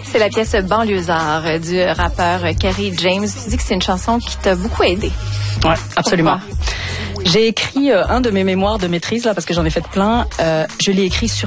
C'est la pièce Banlieusard du rappeur Kerry James. Tu dis que c'est une chanson qui t'a beaucoup aidé. Ouais, absolument. Pourquoi? J'ai écrit un de mes mémoires de maîtrise, là, parce que j'en ai fait plein. Je l'ai écrit sur